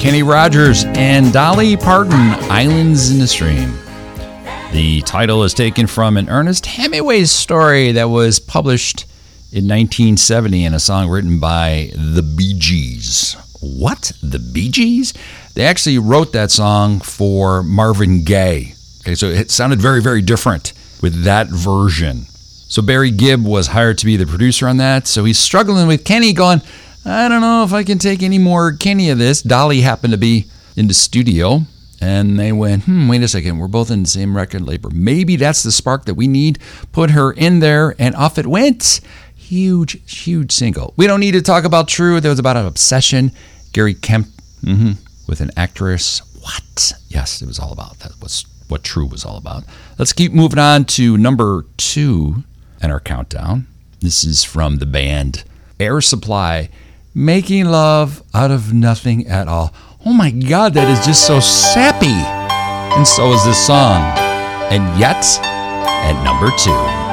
Kenny Rogers and Dolly Parton, Islands in the Stream. The title is taken from an Ernest Hemingway story that was published in 1970 in a song written by the Bee Gees. What? The Bee Gees? They actually wrote that song for Marvin Gaye. Okay, so it sounded very, very different with that version. So Barry Gibb was hired to be the producer on that. So he's struggling with Kenny going, I don't know if I can take any more Kenny of this. Dolly happened to be in the studio, and they went, wait a second, we're both in the same record label. Maybe that's the spark that we need. Put her in there, and off it went. Huge, huge single. We don't need to talk about True. There was about an obsession. Gary Kemp with an actress. What? Yes, it was all about that. Was what True was all about. Let's keep moving on to number 2 in our countdown. This is from the band Air Supply. Making love out of nothing at all. Oh my God, that is just so sappy. And so is this song. And yet, at number 2.